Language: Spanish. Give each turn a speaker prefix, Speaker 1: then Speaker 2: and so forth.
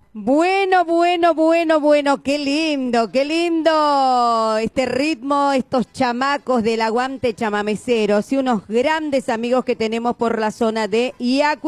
Speaker 1: Bueno, qué lindo este ritmo, estos chamacos del aguante chamamecero, y unos grandes amigos que tenemos por la zona de Iacu.